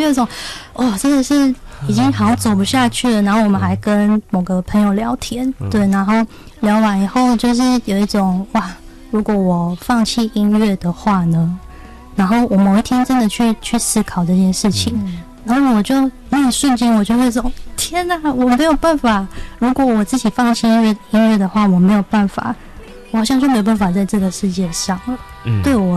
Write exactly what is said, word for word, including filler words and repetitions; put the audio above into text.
有一种哦，真的是已经好像走不下去了。然后我们还跟某个朋友聊天，对，然后聊完以后就是有一种哇，如果我放弃音乐的话呢？然后我某一天真的去去思考这件事情。嗯，然后我就那一瞬间，我就会说：天哪，我没有办法！如果我自己放弃音乐音乐的话，我没有办法，我好像就没有办法在这个世界上了。嗯，对我